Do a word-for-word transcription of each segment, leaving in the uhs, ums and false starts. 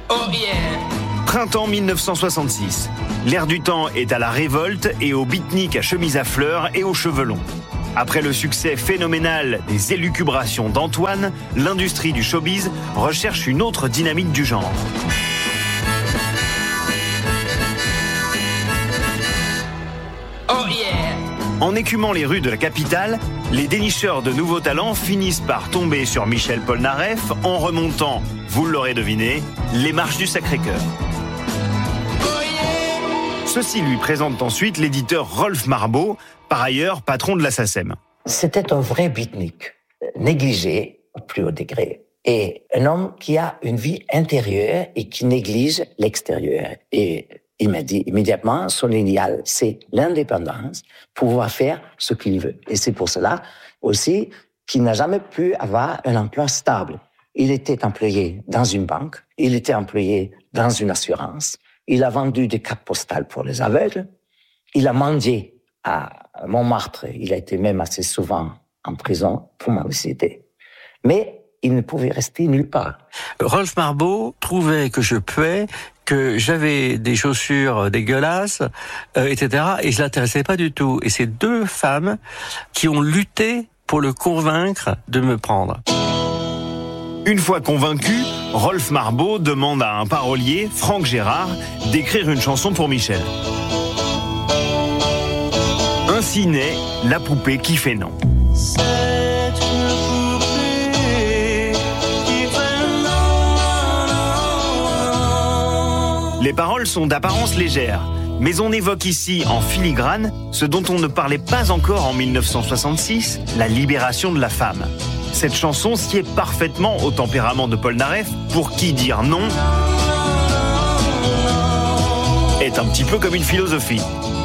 Oh yeah! Printemps mille neuf cent soixante-six. L'air du temps est à la révolte et au beatnik à chemise à fleurs et aux cheveux longs. Après le succès phénoménal des élucubrations d'Antoine, l'industrie du showbiz recherche une autre dynamique du genre. Oh yeah! En écumant les rues de la capitale, les dénicheurs de nouveaux talents finissent par tomber sur Michel Polnareff en remontant, vous l'aurez deviné, les marches du Sacré-Cœur. Oh yeah! Ceci lui présente ensuite l'éditeur Rolf Marbeau, par ailleurs patron de la SACEM. C'était un vrai beatnik, négligé au plus haut degré. Et un homme qui a une vie intérieure et qui néglige l'extérieur. Et il m'a dit immédiatement, son idéal, c'est l'indépendance, pouvoir faire ce qu'il veut. Et c'est pour cela aussi qu'il n'a jamais pu avoir un emploi stable. Il était employé dans une banque, il était employé dans une assurance, il a vendu des cartes postales pour les aveugles, il a mendié à Montmartre, il a été même assez souvent en prison pour mendicité. Mais il ne pouvait rester nulle part. Rolf Marbeau trouvait que je puais, que j'avais des chaussures dégueulasses, euh, et cetera. Et je l'intéressais pas du tout. Et c'est deux femmes qui ont lutté pour le convaincre de me prendre. Une fois convaincu, Rolf Marbeau demande à un parolier, Franck Gérard, d'écrire une chanson pour Michel. Ainsi naît La poupée qui fait non. Les paroles sont d'apparence légère, mais on évoque ici en filigrane ce dont on ne parlait pas encore en mille neuf cent soixante-six, la libération de la femme. Cette chanson sied parfaitement au tempérament de Polnareff, pour qui dire non est un petit peu comme une philosophie.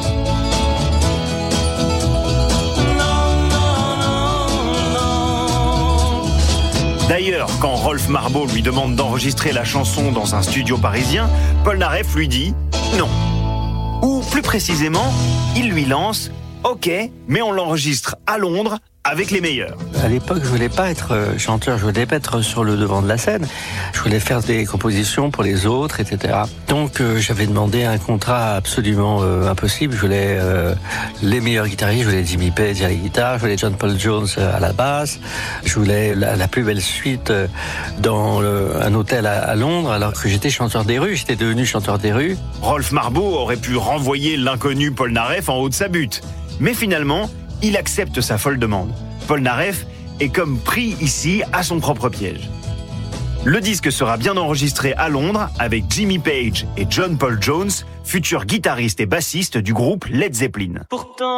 D'ailleurs, quand Rolf Marbeau lui demande d'enregistrer la chanson dans un studio parisien, Polnareff lui dit non. Ou plus précisément, il lui lance « Ok, mais on l'enregistre à Londres avec les meilleurs ». À l'époque, je voulais pas être chanteur, je voulais pas être sur le devant de la scène. Je voulais faire des compositions pour les autres, et cetera. Donc, euh, j'avais demandé un contrat absolument euh, impossible. Je voulais euh, les meilleurs guitaristes, je voulais Jimmy Page à la guitare, je voulais John Paul Jones à la basse, je voulais la, la plus belle suite dans le, un hôtel à, à Londres, alors que j'étais chanteur des rues, j'étais devenu chanteur des rues. Rolf Marbeau aurait pu renvoyer l'inconnu Polnareff en haut de sa butte. Mais finalement, il accepte sa folle demande. Polnareff est comme pris ici à son propre piège. Le disque sera bien enregistré à Londres avec Jimmy Page et John Paul Jones, futurs guitaristes et bassistes du groupe Led Zeppelin. Pourtant